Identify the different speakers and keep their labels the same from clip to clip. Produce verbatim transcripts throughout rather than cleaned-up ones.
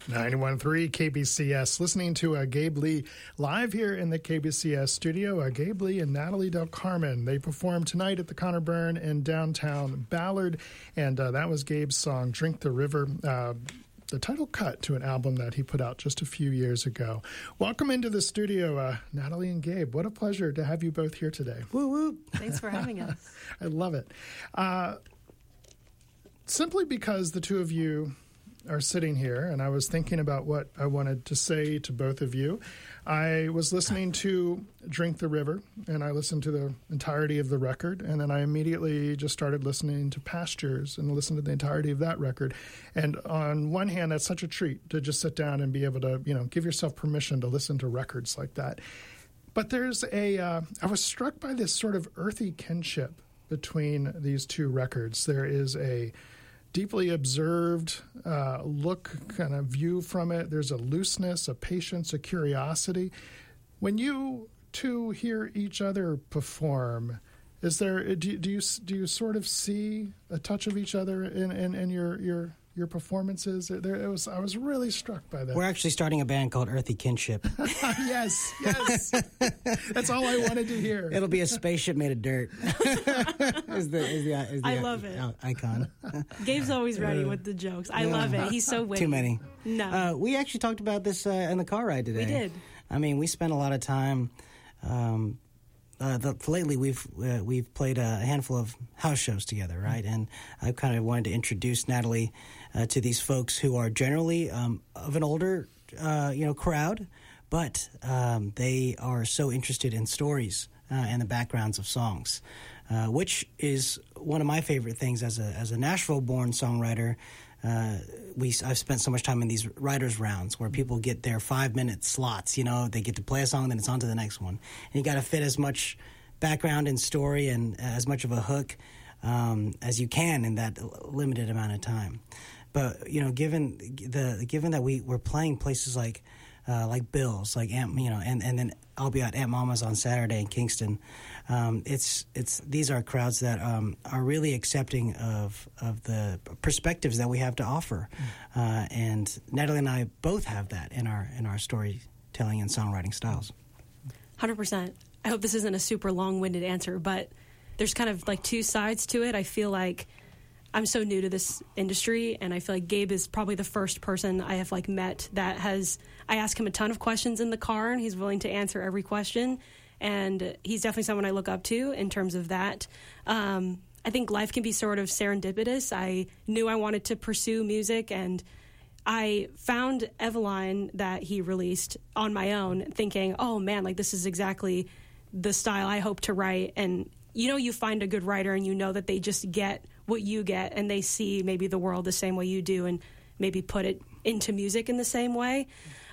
Speaker 1: ninety-one point three K B C S. Listening to uh, Gabe Lee live here in the K B C S studio. Uh, Gabe Lee and Natalie Del Carmen. They perform tonight at the Connor Byrne in downtown Ballard. And uh, that was Gabe's song, Drink the River. Uh, the title cut to an album that he put out just a few years ago. Welcome into the studio, uh, Natalie and Gabe. What a pleasure to have you both here today.
Speaker 2: Woo woo.
Speaker 3: Thanks for having us.
Speaker 1: I love it. Uh, simply because the two of you are sitting here, and I was thinking about what I wanted to say to both of you. I was listening to Drink the River, and I listened to the entirety of the record, and then I immediately just started listening to Pastures and listened to the entirety of that record. And on one hand, that's such a treat to just sit down and be able to, you know, give yourself permission to listen to records like that. But there's a, uh, I was struck by this sort of earthy kinship between these two records. There is a deeply observed uh, look, kind of view from it. There's a looseness, a patience, a curiosity. When you two hear each other perform, is there do you, do you do you sort of see a touch of each other in, in, in your your your performances? There, it was I was really struck by that.
Speaker 2: We're actually starting a band called Earthy Kinship.
Speaker 1: Yes, yes. That's all I wanted to hear.
Speaker 2: It'll be a spaceship made of dirt. is the, is the, is the
Speaker 3: I love it.
Speaker 2: Icon.
Speaker 3: Gabe's always ready with the jokes. I love it. He's so witty.
Speaker 2: Too many.
Speaker 3: No.
Speaker 2: Uh, we actually talked about this uh, in the car ride today.
Speaker 3: We did.
Speaker 2: I mean, we spent a lot of time. Um, Uh, the, lately, we've uh, we've played a handful of house shows together, right? And I kind of wanted to introduce Natalie uh, to these folks who are generally um, of an older, uh, you know, crowd, but um, they are so interested in stories uh, and the backgrounds of songs, uh, which is one of my favorite things as a as a Nashville-born songwriter. Uh, we I've spent so much time in these writers' rounds where people get their five-minute slots. You know, they get to play a song, then it's on to the next one. And you got to fit as much background and story and as much of a hook um, as you can in that limited amount of time. But you know, given the given that we were playing places like uh, like Bill's, like Aunt, you know, and, and then I'll be at Aunt Mama's on Saturday in Kingston. Um, it's it's these are crowds that um, are really accepting of of the perspectives that we have to offer, uh, and Natalie and I both have that in our in our storytelling and songwriting styles.
Speaker 3: one hundred percent. I hope this isn't a super long-winded answer, but there's kind of like two sides to it. I feel like I'm so new to this industry, and I feel like Gabe is probably the first person I have like met that has, I ask him a ton of questions in the car, and he's willing to answer every question, and he's definitely someone I look up to in terms of that. Um, I think life can be sort of serendipitous. I knew I wanted to pursue music, and I found Eveline that he released on my own, thinking, oh man, like this is exactly the style I hope to write. And you know, you find a good writer and you know that they just get what you get and they see maybe the world the same way you do and maybe put it into music in the same way.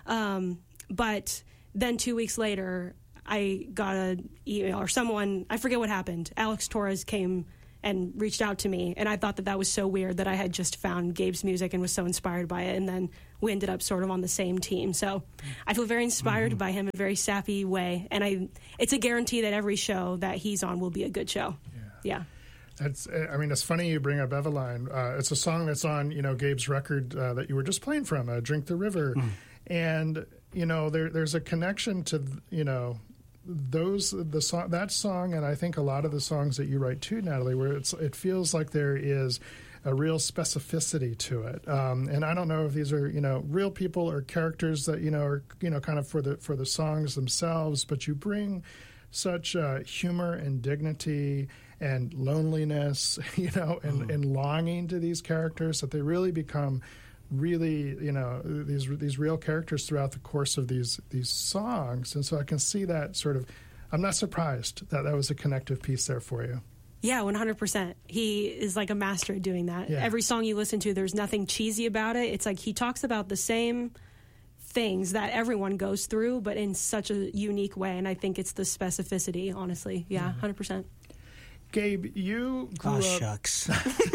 Speaker 3: Um, but then two weeks later, I got an email or someone, I forget what happened. Alex Torres came and reached out to me, and I thought that that was so weird that I had just found Gabe's music and was so inspired by it, and then we ended up sort of on the same team. So I feel very inspired mm-hmm. by him in a very sappy way, and I it's a guarantee that every show that he's on will be a good show. Yeah. yeah.
Speaker 1: That's, I mean, it's funny you bring up Eveline. Uh, it's a song that's on, you know, Gabe's record uh, that you were just playing from, uh, Drink the River. Mm. And, you know, there, there's a connection to, you know, those the song that song, and I think a lot of the songs that you write too, Natalie, where it's it feels like there is a real specificity to it. Um, and I don't know if these are you know real people or characters that you know are you know kind of for the for the songs themselves, but you bring such uh, humor and dignity and loneliness, you know, and, mm. and longing to these characters that they really become. Really, you know, these these real characters throughout the course of these these songs, and so I can see that sort of. I'm not surprised that that was a connective piece there for you.
Speaker 3: Yeah, one hundred percent. He is like a master at doing that. Yeah. Every song you listen to, there's nothing cheesy about it. It's like he talks about the same things that everyone goes through, but in such a unique way. And I think it's the specificity. Honestly, yeah, one hundred percent.
Speaker 1: Gabe, you grew
Speaker 2: Oh,
Speaker 1: up.
Speaker 2: shucks.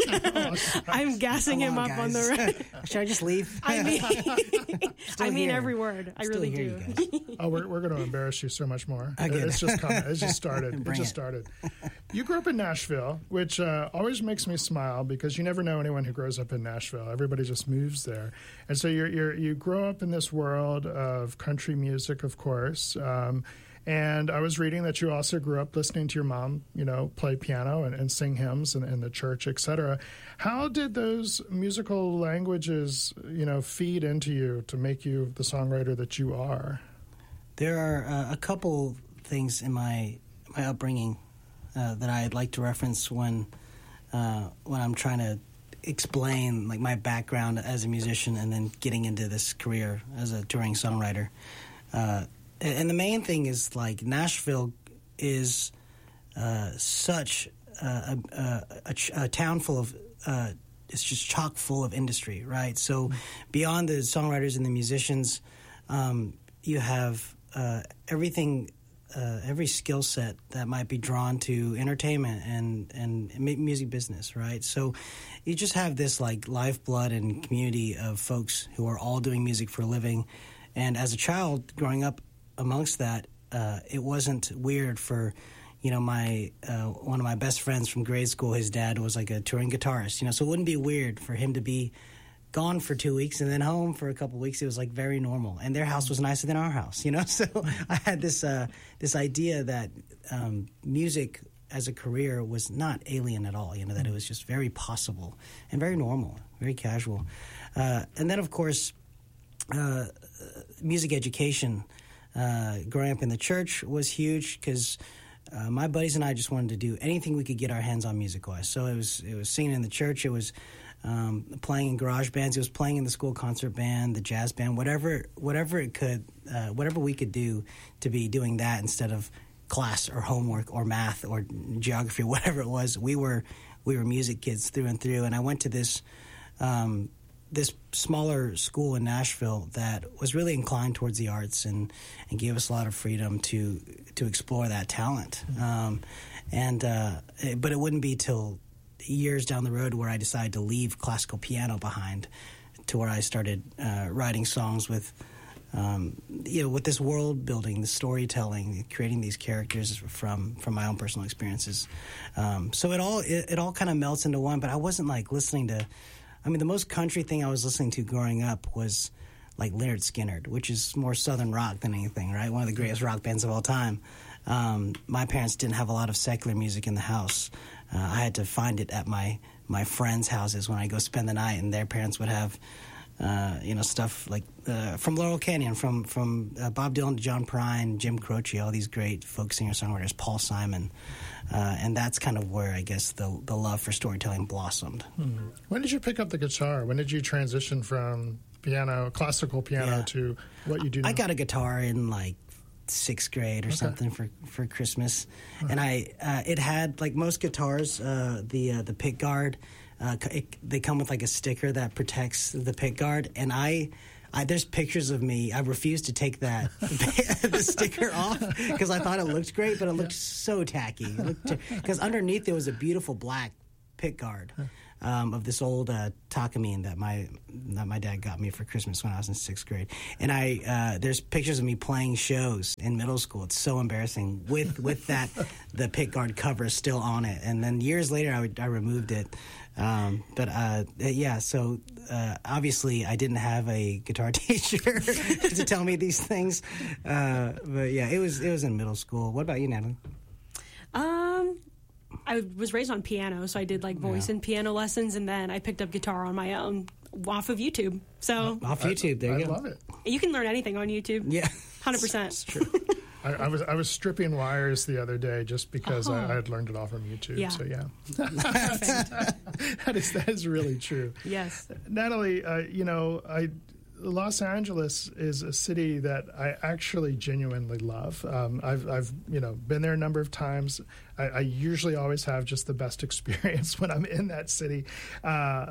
Speaker 3: I'm gassing
Speaker 2: Come
Speaker 3: him
Speaker 2: on,
Speaker 3: up on
Speaker 2: guys.
Speaker 3: the right.
Speaker 2: Should I just leave?
Speaker 3: I mean, I mean
Speaker 2: here.
Speaker 3: every word. I
Speaker 2: Still
Speaker 3: really
Speaker 2: here,
Speaker 3: do.
Speaker 2: you guys.
Speaker 1: Oh, we're, we're going to embarrass you so much more.
Speaker 2: I get
Speaker 1: It's
Speaker 2: it.
Speaker 1: just coming. It's just started. It
Speaker 2: Bring
Speaker 1: just
Speaker 2: it.
Speaker 1: started. You grew up in Nashville, which uh, always makes me smile because you never know anyone who grows up in Nashville. Everybody just moves there, and so you're, you're you grow up in this world of country music, of course. Um, and I was reading that you also grew up listening to your mom, you know, play piano and, and sing hymns in, in the church, et cetera. How did those musical languages, you know, feed into you to make you the songwriter that you are?
Speaker 2: There are uh, a couple things in my my upbringing uh, that I'd like to reference when uh, when I'm trying to explain like my background as a musician and then getting into this career as a touring songwriter. Uh, and the main thing is like Nashville is uh, such a, a, a, a town full of uh, it's just chock full of industry, right? So beyond the songwriters and the musicians, um, you have uh, everything, uh, every skill set that might be drawn to entertainment and, and music business, right? So you just have this like lifeblood and community of folks who are all doing music for a living. And as a child growing up amongst that, uh, it wasn't weird for, you know, my uh, one of my best friends from grade school, his dad was like a touring guitarist, you know, so it wouldn't be weird for him to be gone for two weeks and then home for a couple of weeks. It was like very normal, and their house was nicer than our house, you know. So I had this uh, this idea that um, music as a career was not alien at all, you know, that it was just very possible and very normal, very casual. Uh, and then, of course, uh, music education. Uh, growing up in the church was huge because uh, my buddies and I just wanted to do anything we could get our hands on music-wise. So it was it was singing in the church. It was um, playing in garage bands. It was playing in the school concert band, the jazz band, whatever whatever it could, uh, whatever we could do to be doing that instead of class or homework or math or geography, whatever it was. We were we were music kids through and through. And I went to this. Um, this smaller school in Nashville that was really inclined towards the arts and, and gave us a lot of freedom to to explore that talent. Um, and uh, it, but it wouldn't be till years down the road where I decided to leave classical piano behind to where I started uh, writing songs with, um, you know, with this world building, the storytelling, creating these characters from, from my own personal experiences. Um, so it all it, it all kind of melts into one. But I wasn't like listening to. I mean, the most country thing I was listening to growing up was like Lynyrd Skynyrd, which is more southern rock than anything, right? One of the greatest rock bands of all time. Um, my parents didn't have a lot of secular music in the house. Uh, I had to find it at my, my friends' houses when I go spend the night, and their parents would have, uh, you know, stuff like uh, from Laurel Canyon, from from uh, Bob Dylan to John Prine, Jim Croce, all these great folk singer-songwriters, Paul Simon. Uh, and that's kind of where I guess the the love for storytelling blossomed.
Speaker 1: Hmm. When did you pick up the guitar? When did you transition from piano, classical piano,
Speaker 2: Yeah.
Speaker 1: to what you do now?
Speaker 2: I got a guitar in like sixth grade or
Speaker 1: Okay.
Speaker 2: something for, for Christmas, and I uh, it had like most guitars, uh, the uh, the pick guard. Uh, it, they come with like a sticker that protects the pick guard, and I. I, there's pictures of me. I refused to take that the sticker off because I thought it looked great, but it looked so tacky. Because underneath there was a beautiful black pick guard um, of this old uh, Takamine that my that my dad got me for Christmas when I was in sixth grade. And I uh, there's pictures of me playing shows in middle school. It's so embarrassing with with that the pick guard cover still on it. And then years later, I, would, I removed it. Um, but uh, yeah, so uh, obviously I didn't have a guitar teacher to tell me these things. Uh, but yeah, it was it was in middle school. What about you, Natalie?
Speaker 3: Um, I was raised on piano, so I did like voice
Speaker 2: Yeah.
Speaker 3: and piano lessons, and then I picked up guitar on my own off of YouTube. So
Speaker 2: Off YouTube, there
Speaker 1: I
Speaker 2: you go.
Speaker 1: love it.
Speaker 3: you can learn anything on YouTube.
Speaker 2: Yeah,
Speaker 3: Hundred percent.
Speaker 2: It's true.
Speaker 1: I, I was I was stripping wires the other day just because I, I had learned it all from YouTube.
Speaker 3: Yeah.
Speaker 1: So yeah, that is that is really true.
Speaker 3: Yes.
Speaker 1: Natalie, uh, you know, I Los Angeles is a city that I actually genuinely love. Um, I've I've you know been there a number of times. I, I usually always have just the best experience when I'm in that city. Uh,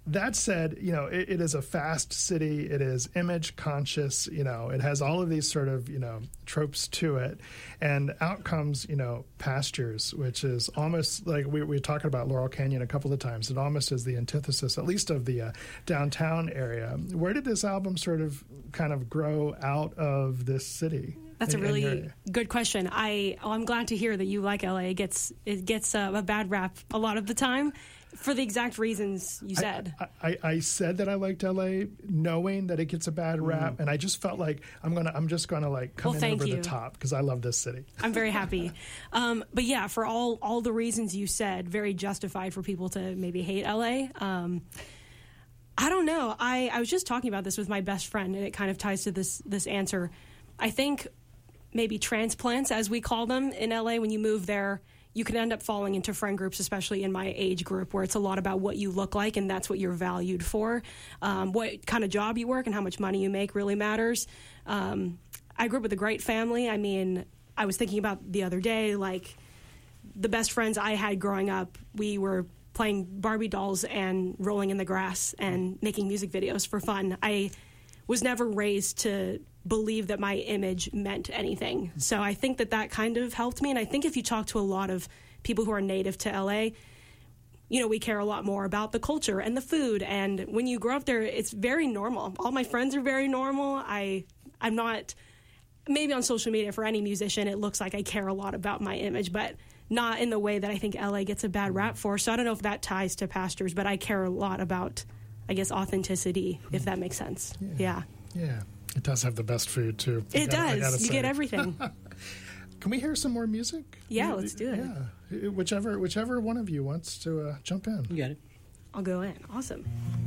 Speaker 1: that said, you know, it, it is a fast city. It is image conscious. You know, it has all of these sort of, you know, tropes to it. And out comes, you know, Pastures, which is almost like we, we were talking about Laurel Canyon a couple of times. It almost is the antithesis, at least of the uh, downtown area. Where did this album sort of kind of grow out of this city?
Speaker 3: That's
Speaker 1: in,
Speaker 3: a really good question. I oh, I'm glad to hear that you like L A. It gets it gets uh, a bad rap a lot of the time, for the exact reasons you said.
Speaker 1: I, I, I said that I liked L A, knowing that it gets a bad rap, mm. and I just felt like I'm gonna I'm just gonna like come
Speaker 3: well,
Speaker 1: in over
Speaker 3: you.
Speaker 1: the top because I love this city.
Speaker 3: I'm very happy, um, but yeah, for all all the reasons you said, very justified for people to maybe hate L A. Um, I don't know. I, I was just talking about this with my best friend, and it kind of ties to this this answer. I think maybe transplants, as we call them in L A, when you move there, you can end up falling into friend groups, especially in my age group, where it's a lot about what you look like, and that's what you're valued for. Um, what kind of job you work and how much money you make really matters. Um, I grew up with a great family. I mean, I was thinking about the other day, like, the best friends I had growing up, we were playing Barbie dolls and rolling in the grass and making music videos for fun. I was never raised to believe that my image meant anything. So I think that that kind of helped me. And I think if you talk to a lot of people who are native to L A, you know, we care a lot more about the culture and the food. And when you grow up there, it's very normal. All my friends are very normal. I, I'm not, maybe on social media for any musician, it looks like I care a lot about my image, but not in the way that I think L A gets a bad rap for. So I don't know if that ties to Pastures, but I care a lot about, I guess, authenticity, if that makes sense. Yeah.
Speaker 1: Yeah. yeah. It does have the best food, too.
Speaker 3: It gotta, does. You say. Get everything.
Speaker 1: Can we hear some more music?
Speaker 3: Yeah, let's do it.
Speaker 1: Yeah. Whichever, whichever one of you wants to uh, jump in.
Speaker 2: You got it.
Speaker 3: I'll go in. Awesome.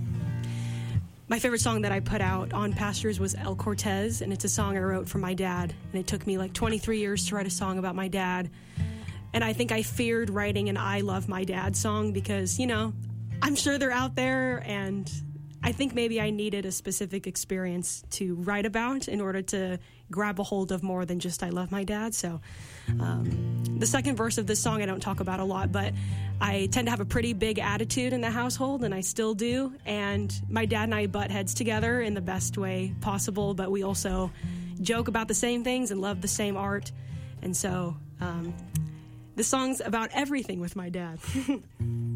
Speaker 3: My favorite song that I put out on Pastures was El Cortez, and it's a song I wrote for my dad. And it took me like twenty-three years to write a song about my dad. And I think I feared writing an I Love My Dad song because, you know, I'm sure they're out there, and I think maybe I needed a specific experience to write about in order to grab a hold of more than just I love my dad. So um, the second verse of this song I don't talk about a lot, but I tend to have a pretty big attitude in the household, and I still do. And my dad and I butt heads together in the best way possible, but we also joke about the same things and love the same art. And so um, the song's about everything with my dad.